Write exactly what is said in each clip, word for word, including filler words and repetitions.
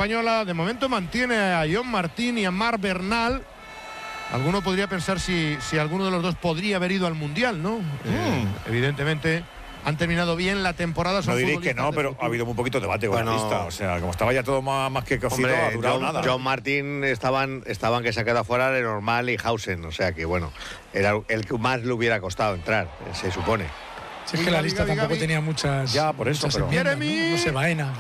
española de momento mantiene a John Martín y a Marc Bernal. Alguno podría pensar si, si alguno de los dos podría haber ido al Mundial, ¿no? Mm. Eh, evidentemente han terminado bien la temporada. No diréis que no, pero ha habido un poquito de debate con bueno, la lista. O sea, como estaba ya todo más, más que cocido, hombre, ha durado John, nada. John Martín estaban, estaban que se ha quedado fuera de Normal y Hausen. O sea que, bueno, era el que más le hubiera costado entrar, se supone. Si es que la lista tampoco tenía muchas. Ya, por eso, pero. Enmiendas, ¿no? no sé, Baena.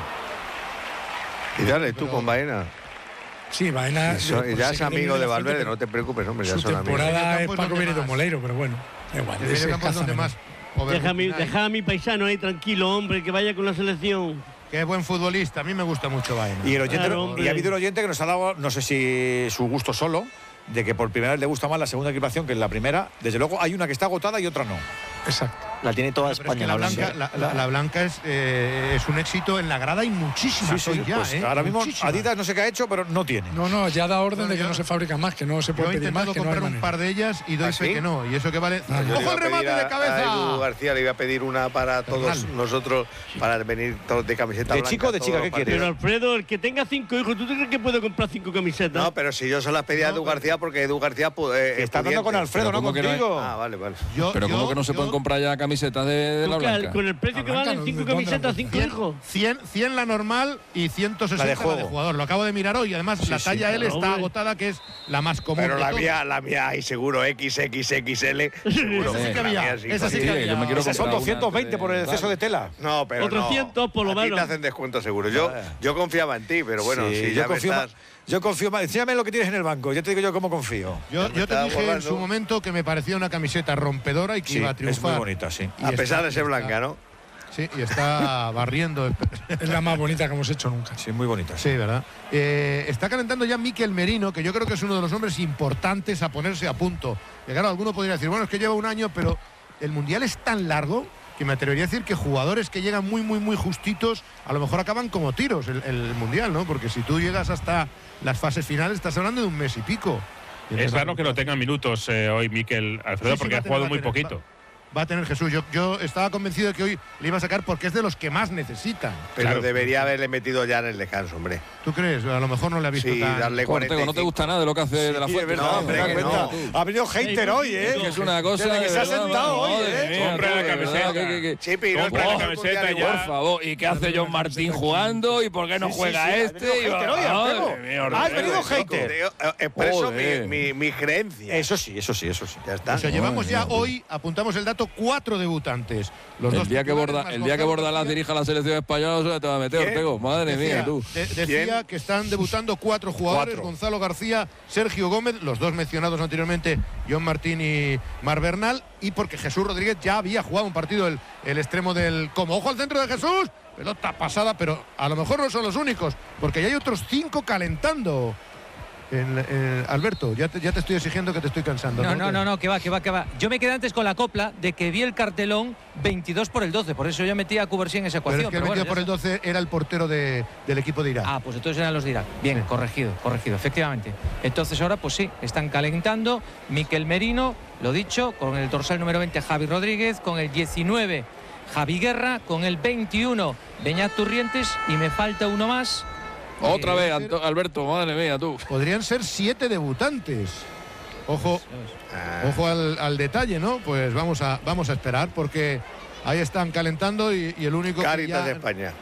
Y dale tú con Baena. Sí, Baena. So, ya es amigo de Valverde, no te preocupes, hombre, ya son amigos. Su temporada es Paco Benito Moleiro, pero bueno, da igual. Deja a, mi, deja a mi paisano ahí tranquilo, hombre, que vaya con la selección. Qué buen futbolista, a mí me gusta mucho Baena. Y, el oyente, claro, y ha habido un oyente que nos ha dado, no sé si su gusto solo, de que por primera vez le gusta más la segunda equipación que la primera. Desde luego hay una que está agotada y otra no. Exacto. La tiene toda Pero España. es que la, blanca, la, la, la blanca es, eh, es un éxito en la grada y muchísimas sí, sí, hoy ya. Pues eh, ahora mismo muchísimas. Adidas no sé qué ha hecho, pero no tiene. No, no, ya da orden bueno, de que yo, no se fabrica más, que no se puede pedir más. Yo he que intentado no comprar un par de ellas y doy ¿Ah, fe sí? que no. Y eso que vale. Ah, ¡Ojo el remate a, de cabeza! A Edu García le iba a pedir una para todos Bernal. Nosotros, para venir todos de camiseta ¿De blanca. ¿De chico o de chica? ¿Qué quieres? Pero Alfredo, el que tenga cinco hijos, ¿tú crees que puede comprar cinco camisetas? No, pero si yo se las pedí no, a Edu García porque Edu García eh, está dando con Alfredo, no contigo. Ah, vale, vale. Yo, pero ¿cómo que no se pueden comprar ya camisetas de, de la blanca? Con el precio que valen cinco camisetas, cinco hijos. cien, cien la normal y ciento sesenta la de, la de jugador. Lo acabo de mirar hoy. Además, sí, la talla sí, L está hombre. agotada, que es la más común. Pero de la todo. mía, la mía hay seguro X X X L. Seguro. Esa sí que había. Sí, esa sí que había. Yo me quiero son doscientos veinte por el exceso vale. de tela. No, pero trescientos no. por lo menos. A ti te hacen descuento seguro. Yo, yo confiaba en ti, pero bueno, sí, si yo ya confío me estás... Yo confío más. Enséñame lo que tienes en el banco. Ya te digo yo cómo confío. Yo, yo te dije borrando. en su momento que me parecía una camiseta rompedora y que sí, iba a triunfar. Es muy bonita, sí. Y a pesar está, de ser blanca, está, ¿no? Sí, y está barriendo. Es la más bonita que hemos hecho nunca. Sí, muy bonita. Sí, ¿verdad? Eh, está calentando ya Mikel Merino, que yo creo que es uno de los hombres importantes a ponerse a punto. Y claro, alguno podría decir, bueno, es que lleva un año, pero el Mundial es tan largo que me atrevería a decir que jugadores que llegan muy, muy, muy justitos, a lo mejor acaban como tiros el, el Mundial, ¿no? Porque si tú llegas hasta las fases finales, estás hablando de un mes y pico. Y es raro que no tengan minutos eh, hoy Mikel Alfredo, sí, sí, porque ha jugado muy tener, poquito. Va. Va a tener Jesús. Yo, yo estaba convencido de que hoy le iba a sacar porque es de los que más necesitan. Pero claro. debería haberle metido ya en el descanso, hombre. ¿Tú crees? A lo mejor no le ha visto sí, tan... darle cuarenta y cinco. No te gusta nada de lo que hace sí, de la Fuente. No, hombre, que no. Ha venido hater hoy, ¿eh? Que es una cosa Desde que se ha sentado hoy, ¿eh? Compra la camiseta. Chipi, no compra la camiseta ya. Por favor. ¿Y qué hace John Martín jugando? ¿Y por qué no sí, juega sí, sí, este? Ha venido hater. Expreso mi creencia. Eso sí, eso sí, eso sí. Ya está. O sea, llevamos ya hoy, apuntamos el dato, cuatro debutantes. Los el dos día que Borda, el día que Bordalás dirija la selección española no se te va a meter, Ortego. Madre decía, mía, tú. De, decía ¿Quién? Que están debutando cuatro jugadores, cuatro. Gonzalo García, Sergio Gómez, los dos mencionados anteriormente, John Martín y Marc Bernal, y porque Jesús Rodríguez ya había jugado un partido el, el extremo del como. ¡Ojo al centro de Jesús! Pelota pasada, pero a lo mejor no son los únicos, porque ya hay otros cinco calentando. En, en, Alberto, ya te, ya te estoy exigiendo que te estoy cansando. No, no, no, no, que va, que va, que va. Yo me quedé antes con la copla de que vi el cartelón veintidós por el doce, por eso yo metí a Cubarsí en esa ecuación. Pero es que el pero metido bueno, por el doce era el portero de, del equipo de Irak. Ah, pues entonces eran los de Irak. Bien, sí. corregido, corregido, efectivamente. Entonces ahora, pues sí, están calentando. Mikel Merino, lo dicho, con el dorsal número veinte Javi Rodríguez, con el diecinueve Javi Guerra, con el veintiuno Beñat Turrientes y me falta uno más. Otra vez, Anto Alberto, madre mía, tú. Podrían ser siete debutantes. Ojo, ojo al, al detalle, ¿no? Pues vamos a, vamos a esperar porque ahí están calentando y, y el único Cáritas que ya... de España.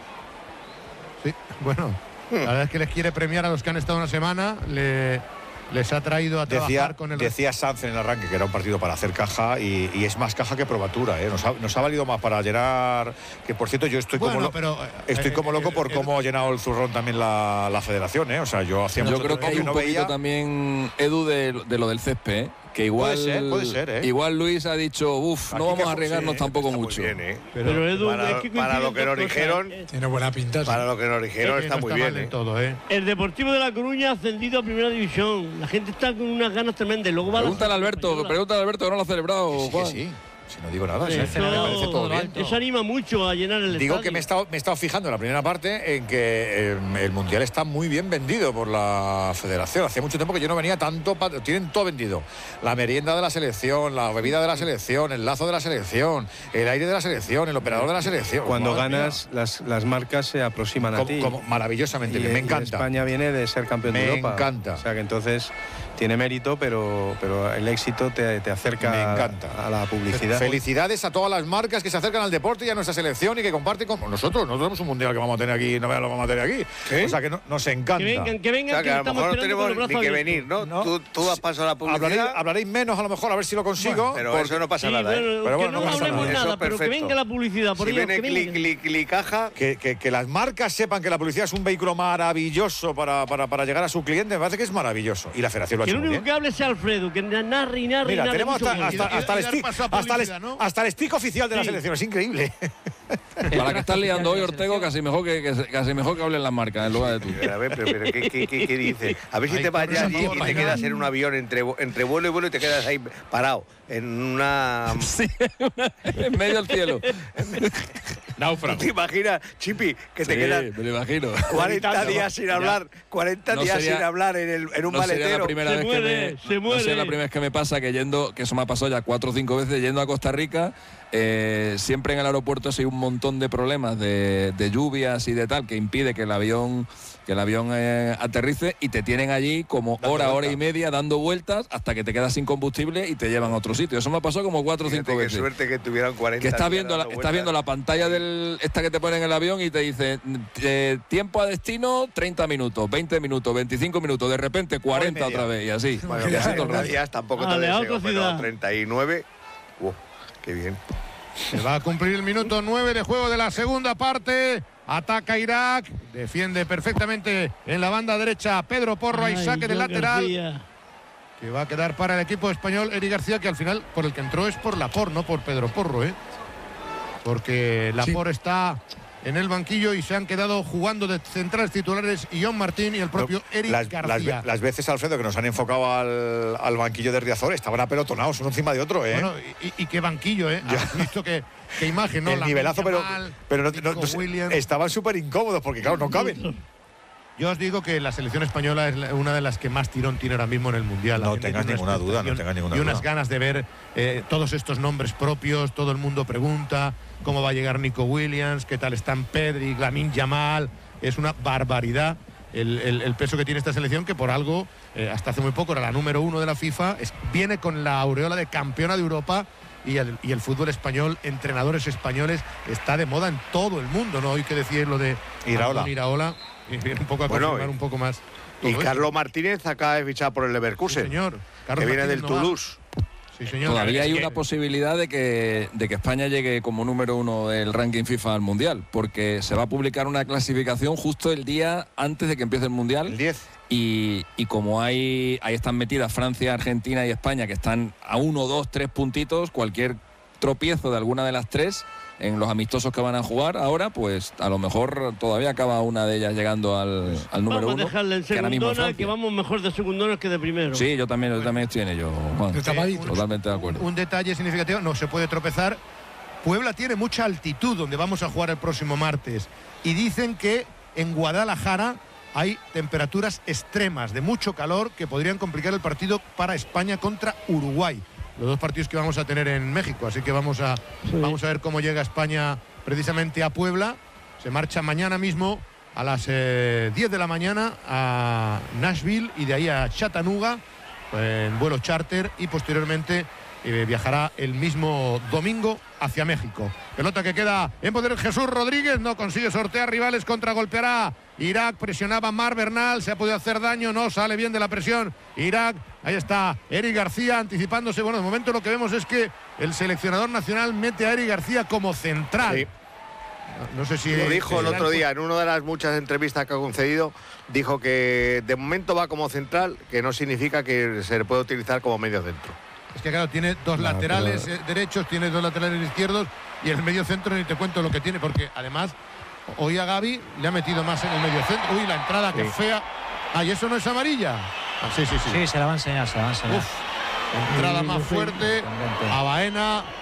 Sí, bueno, la verdad es que les quiere premiar a los que han estado una semana. Le... Les ha traído a trabajar decía, con el... Decía Sanz en el arranque que era un partido para hacer caja y, y es más caja que probatura, ¿eh? Nos ha, nos ha valido más para llenar... Que, por cierto, yo estoy bueno, como, lo, pero, estoy eh, como loco eh, por eh, cómo ha llenado el zurrón también la, la federación, ¿eh? O sea, yo hacía Yo mucho creo que hay que un no poquito veía... también, Edu, de, de lo del césped, ¿eh? Que igual, puede ser, puede ser, ¿eh? Igual Luis ha dicho, uff, no vamos a arriesgarnos sí, tampoco mucho. Bien, ¿eh? Pero, pero Edu, para, es que para lo que nos dijeron, tiene buena pinta. Para lo que nos dijeron sí, está no muy está bien, ¿eh? Todo, ¿eh? El Deportivo de La Coruña ha ascendido a Primera División. La gente está con unas ganas tremendas. Luego va Pregúntale a Alberto, pregúntale a Alberto que no lo ha celebrado. Sí, Juan. sí. Si no digo nada, Eso, si me parece todo bien. eso anima mucho a llenar el Digo estadio. que me he, estado, me he estado fijando en la primera parte en que eh, el Mundial está muy bien vendido por la Federación. Hacía mucho tiempo que yo no venía tanto. Tienen todo vendido. La merienda de la selección, la bebida de la selección, el lazo de la selección, el aire de la selección, el operador de la selección. Cuando Madre ganas, las, las marcas se aproximan a como, ti. como maravillosamente y, bien. Me y encanta. España viene de ser campeón me de Europa. Me encanta. O sea que entonces tiene mérito, pero, pero el éxito te, te acerca me encanta. A, a la publicidad. Felicidades a todas las marcas que se acercan al deporte y a nuestra selección y que comparten con nosotros. Nosotros tenemos un mundial que vamos a tener aquí, no vean lo que vamos a tener aquí. ¿Sí? O sea que no, nos encanta. Que vengan, que vengan, o sea, que, que a lo estamos mejor no esperando tenemos ni que venir, ¿no? ¿no? Tú, tú has pasado la publicidad. Hablaréis, hablaréis menos a lo mejor, a ver si lo consigo. Bueno, pero porque... eso no pasa sí, nada, bueno, ¿eh? Pero bueno, que no, no pasa hablemos nada. nada, Eso pero que perfecto. venga la publicidad. Por Si Dios, viene que clic, venga. clic, clic, caja. Que, que, que las marcas sepan que la publicidad es un vehículo maravilloso para, para, para llegar a su cliente, me parece que es maravilloso. Y la Federación lo ha Que hecho el muy único bien. que hable sea Alfredo, que narre y narre y Mira, narre tenemos mucho hasta, bien. hasta, hasta, el stick, hasta, el, ¿no? hasta el stick oficial de la Sí. selección, es increíble. Para que estás liando hoy, Ortego, casi mejor que, que, casi mejor que hablen las marcas en lugar de tú. A ver, pero, pero ¿qué, qué, qué, qué dice? A ver si Ay, te vas corre, ya allí Santiago, y te venga. quedas en un avión entre, entre vuelo y vuelo y te quedas ahí parado en una... Sí, en medio del cielo. Náufrago. ¿Te imaginas, Chipi, que te Sí, quedas me lo imagino. cuarenta días sin hablar, cuarenta No días sería- sin hablar en, el, en un No sería maletero? la primera Se vez muere, que me, se no muere. sería la primera vez que me pasa que yendo, que eso me ha pasado ya cuatro o cinco veces, yendo a Costa Rica, eh, siempre en el aeropuerto hay un montón de problemas de, de lluvias y de tal que impide que el avión que el avión eh, aterrice y te tienen allí como Dando hora, hora vueltas. y media dando vueltas hasta que te quedas sin combustible y te llevan a otro sitio. Eso me ha pasado como cuatro o Fíjate cinco qué veces. suerte que tuvieran cuarenta Que estás días viendo, la, dando estás viendo la vueltas. pantalla del esta que te ponen en el avión y te dice eh, tiempo a destino treinta minutos, veinte minutos, veinticinco minutos, de repente cuarenta media. otra vez y así. Bueno, Y así todo el cuarenta rato. días tampoco te Vale, a deseo, otra pero ciudad. treinta y nueve... ¡Uh, qué bien! Se va a cumplir el minuto nueve de juego de la segunda parte. Ataca Irak. Defiende perfectamente en la banda derecha Pedro Porro. Hay Ay, saque de Joan lateral. García. Que va a quedar para el equipo español. Eric García, que al final por el que entró es por Laporte, no por Pedro Porro, ¿eh? Porque Laporte está en el banquillo y se han quedado jugando de centrales titulares Ion Martín y el propio Eric las, García. Las, las veces, Alfredo, que nos han enfocado al, al banquillo de Riazor, estaban apelotonados uno encima de otro, ¿eh? Bueno, y, y qué banquillo, ¿eh? Has visto qué, qué imagen, ¿no? el Lamine nivelazo, pero, Yamal, pero no, no- Nico no sé, Williams. estaban súper incómodos porque, claro, no caben. Yo os digo que la selección española es la- una de las que más tirón tiene ahora mismo en el Mundial. No La gente tengas tiene una ninguna duda, no expectación tengas ninguna Y unas duda. ganas de ver eh, todos estos nombres propios. Todo el mundo pregunta cómo va a llegar Nico Williams, qué tal están Pedri, Lamine Yamal. Es una barbaridad el, el- el peso que tiene esta selección, que por algo, eh, hasta hace muy poco era la número uno de la FIFA. Es- viene con la aureola de campeona de Europa. Y el, y el fútbol español, entrenadores españoles, está de moda en todo el mundo, ¿no? Hoy que decir lo de Iraola. Antón Iraola, y viene un poco a Bueno, confirmar y- un poco más. Y todo Carlos Martínez acaba de fichar por el esto. Sí, Leverkusen, señor. Carlos que viene Martínez del no va. Toulouse. Sí, señor. Todavía hay Es que- una posibilidad de que, de que España llegue como número uno del ranking FIFA al Mundial, porque se va a publicar una clasificación justo el día antes de que empiece el Mundial. El diez. Y, y como hay, ahí están metidas Francia, Argentina y España, que están a uno, dos, tres puntitos, cualquier tropiezo de alguna de las tres en los amistosos que van a jugar ahora, pues a lo mejor todavía acaba una de ellas llegando al, al número Vamos a uno. dejarle en que ahora mismo es segundona, Francia. que vamos mejor de segundonas que de primero. Sí, yo también, yo también estoy en ello, Juan. De tapadito. Totalmente de acuerdo. Un detalle significativo, no se puede tropezar. Puebla tiene mucha altitud donde vamos a jugar el próximo martes. Y dicen que en Guadalajara hay temperaturas extremas de mucho calor que podrían complicar el partido para España contra Uruguay. Los dos partidos que vamos a tener en México. Así que vamos a, Sí. vamos a ver cómo llega España precisamente a Puebla. Se marcha mañana mismo a las eh, diez de la mañana a Nashville y de ahí a Chattanooga en vuelo charter y posteriormente eh, viajará el mismo domingo hacia México. Pelota que queda en poder de Jesús Rodríguez, no consigue sortear rivales, contragolpeará Irak, presionaba Mar Bernal, se ha podido hacer daño, no sale bien de la presión Irak. Ahí está Eric García anticipándose. Bueno, de momento lo que vemos es que el seleccionador nacional mete a Eric García como central. Sí. No, no sé si Lo dijo el será otro día en una de las muchas entrevistas que ha concedido, dijo que de momento va como central, que no significa que se le puede utilizar como medio centro. Es que claro, tiene dos No, laterales pero- eh, derechos, tiene dos laterales izquierdos y el medio centro ni te cuento lo que tiene, porque además hoy a Gavi le ha metido más en el medio centro. Uy, la entrada que Sí. fea. Ah, ¿y eso no es amarilla? Ah, sí, sí, sí. Sí, se la va a enseñar, se la va a enseñar. Uf, entrada más fuerte. Totalmente. A Baena.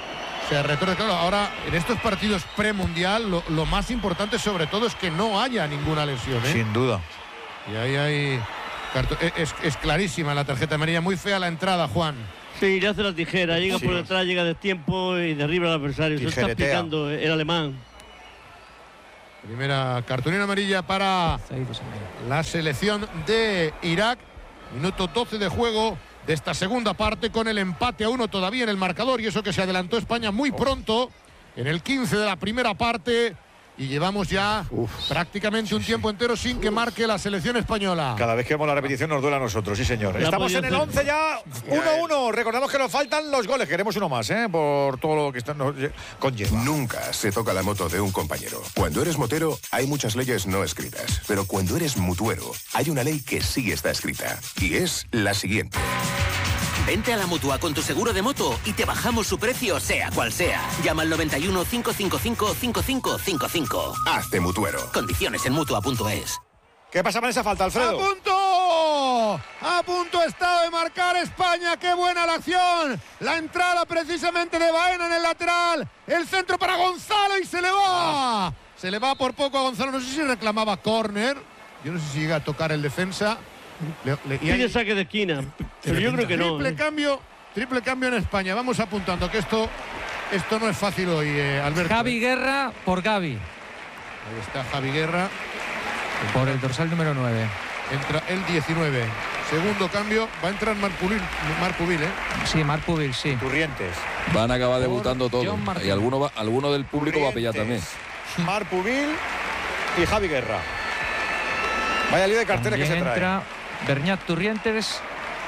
Se retorna, claro. Ahora, en estos partidos premundial, lo, lo más importante sobre todo es que no haya ninguna lesión, ¿eh? Sin duda. Y ahí hay... Es, es clarísima la tarjeta amarilla, muy fea la entrada, Juan. Sí, le hace la tijera, llega sí. por detrás, llega de tiempo y derriba al adversario. Se está picando el alemán. Primera cartulina amarilla para la selección de Irak. Minuto doce de juego de esta segunda parte, con el empate a uno todavía en el marcador, y eso que se adelantó España muy pronto en el quince de la primera parte, y llevamos ya Uf, prácticamente un tiempo entero sin que marque la selección española. Cada vez que vemos la repetición nos duele a nosotros, sí señor. Estamos en el once ya, uno uno. Recordamos que nos faltan los goles, queremos uno más, ¿eh? Por todo lo que está, nos conlleva. Nunca se toca la moto de un compañero. Cuando eres motero hay muchas leyes no escritas, pero cuando eres mutuero hay una ley que sí está escrita, y es la siguiente. Vente a la Mutua con tu seguro de moto y te bajamos su precio, sea cual sea. Llama al noventa y uno, cinco cinco cinco, cinco cinco cinco cinco. Hazte mutuero. Condiciones en mutua punto es. ¿Qué pasa con esa falta, Alfredo? ¡A punto! ¡A punto está de marcar España! ¡Qué buena la acción! La entrada precisamente de Baena en el lateral. El centro para Gonzalo y se le va. Se le va por poco a Gonzalo. No sé si reclamaba córner. Yo no sé si llega a tocar el defensa. Le, le, Tiene hay... saque de esquina, pero yo creo que no. Triple ¿eh? cambio, triple cambio en España. Vamos apuntando que esto, esto no es fácil hoy, eh, Alberto. Javi Guerra por Gavi. Ahí está Javi Guerra. Por el dorsal número nueve. Entra el diecinueve. Segundo cambio, va a entrar Marpubil, Marpubil, ¿eh? Sí, Marpubil, sí. Turrientes. Van a acabar debutando todos. Y alguno, va, alguno del público Turrientes, va a pillar también. Marpubil y Javi Guerra. Vaya lío de carteles que se trae. Entra Berñat Turrientes.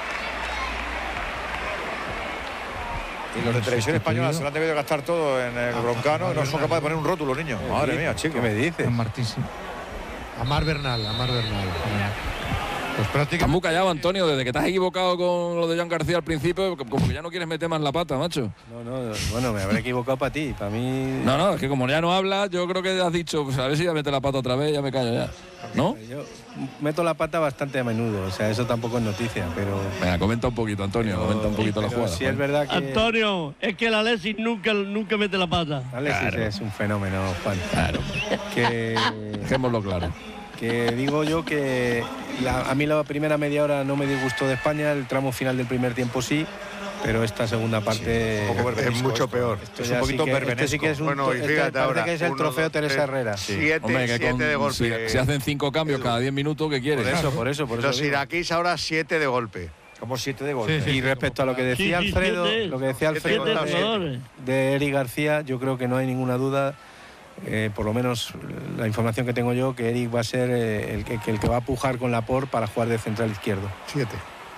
Y los de televisión española se lo han debido gastar todo en el Broncano. No son capaces de poner un rótulo, niños. Madre mía, chico. ¿Qué me dices? Martín, sí. Amar Bernal, Amar Bernal. Pues prácticamente... Estás muy callado, Antonio, desde que te has equivocado con lo de Joan García al principio, como que ya no quieres meter más la pata, macho. No, no, bueno, me habré equivocado para ti, para mí... No, no, es que como ya no hablas, yo creo que has dicho, pues a ver si ya mete la pata otra vez, ya me callo ya. ¿No? Yo meto la pata bastante a menudo, o sea, eso tampoco es noticia, pero... Venga, comenta un poquito, Antonio, pero, comenta un poquito la jugada. Sí, es verdad que... Antonio, es que el Alexis nunca, nunca mete la pata. Alexis claro. Es un fenómeno, Juan. Claro. Que... Dejémoslo claro. Que digo yo que la, a mí la primera media hora no me disgustó de España, el tramo final del primer tiempo sí, pero esta segunda parte sí, es mucho esto. Peor. Esto es un poquito sí verbenesco. Este sí que es un, bueno, y fíjate este ahora, que es el uno, trofeo dos, Teresa tres, Herrera. Sí. Siete, Hombre, que siete con, de golpe. Si, si hacen cinco cambios cada diez minutos, ¿qué quieres? Por eso, por eso. Por Los eso iraquíes ahora siete de golpe. Como siete de golpe. Sí, sí, y respecto a lo que decía sí, sí, Alfredo, siete, lo que decía Alfredo de, de Eric García, yo creo que no hay ninguna duda. Eh, por lo menos la información que tengo yo, que Eric va a ser eh, el, que, el que va a pujar con Laporte para jugar de central izquierdo. Siete.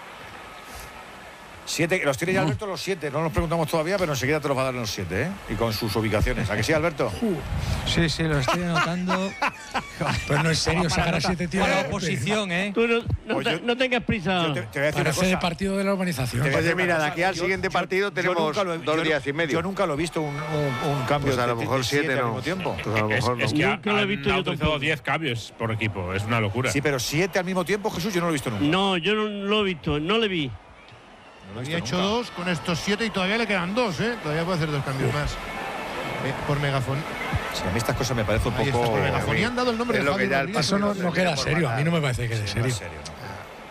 Siete, los tiene ya Alberto los siete, no nos preguntamos todavía, pero enseguida te los va a dar los siete, ¿eh? Y con sus ubicaciones. ¿A que sí, Alberto? Sí, sí, lo estoy anotando. Pero no es serio sacar a siete tíos. Para la oposición, ¿eh? Tú no, no, Pues te, yo, no tengas prisa. Yo te, te voy a decir para una hacer cosa. el partido de la urbanización. Oye, mira, de aquí al yo, siguiente yo, partido yo tenemos he, dos yo, días y medio. Yo nunca lo he visto un, un, un cambio. Pues a lo de, mejor de siete, siete no. al mismo tiempo. Pues a lo mejor es, es no. que Nunca han, lo he visto han yo autorizado tampoco. diez cambios por equipo, es una locura. Sí, pero siete al mismo tiempo, Jesús, yo no lo he visto nunca. No, yo no lo he visto, no le vi. No había hecho nunca. dos con estos siete y todavía le quedan dos, ¿eh? Todavía puede hacer dos cambios Uf. más. Eh, por megafonía. Sí, a mí estas cosas me parece un Ahí poco... Por megafonía han dado el nombre es de lo que ya Javi. Eso no, no queda serio, a mí no me parece que quede Sí, serio. no es serio, no.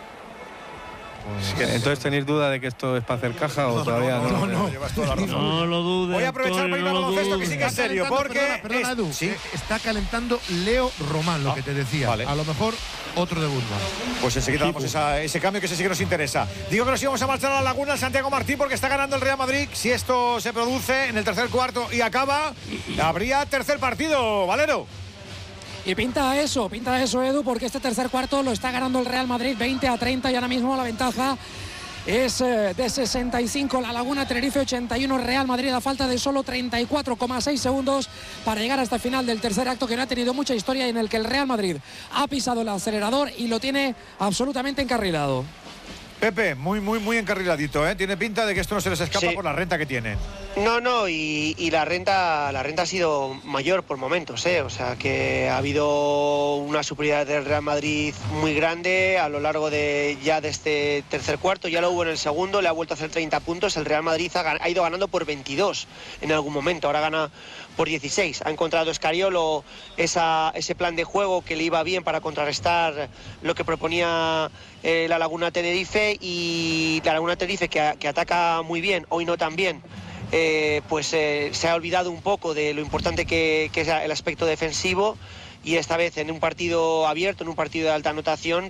Pues, entonces, ¿tenéis duda de que esto es para hacer caja o no, todavía no? No, No, no, llevas toda la razón. No lo dudes. Voy a aprovechar para ir a baloncesto, que sí que es serio, porque... Perdona, perdona, es, Edu, ¿sí? eh, está calentando Leo Román, lo ah, que te decía. Vale. A lo mejor otro debut más. Pues enseguida damos esa, ese cambio que ese sí que nos interesa. Digo que nos íbamos a marchar a la Laguna, Santiago Martín, porque está ganando el Real Madrid. Si esto se produce en el tercer cuarto y acaba, habría tercer partido, Valero. Y pinta eso, pinta eso, Edu, porque este tercer cuarto lo está ganando el Real Madrid veinte a treinta y ahora mismo la ventaja es eh, de sesenta y cinco. La Laguna, Tenerife ochenta y uno, Real Madrid a falta de solo treinta y cuatro coma seis segundos para llegar hasta el final del tercer acto, que no ha tenido mucha historia y en el que el Real Madrid ha pisado el acelerador y lo tiene absolutamente encarrilado. Pepe, muy, muy, muy encarriladito, ¿eh? Tiene pinta de que esto no se les escapa sí. por la renta que tiene. No, no, y, y la renta la renta ha sido mayor por momentos, ¿eh? O sea que ha habido una superioridad del Real Madrid muy grande a lo largo de ya de este tercer cuarto, ya lo hubo en el segundo, le ha vuelto a hacer treinta puntos, el Real Madrid ha, ha ido ganando por veintidós en algún momento, ahora gana por dieciséis, ha encontrado Escariolo esa, ese plan de juego que le iba bien para contrarrestar lo que proponía eh, la Laguna Tenerife, y la Laguna Tenerife que, que ataca muy bien, hoy no tan bien. Eh, pues eh, se ha olvidado un poco de lo importante que, que es el aspecto defensivo, y esta vez en un partido abierto, en un partido de alta anotación,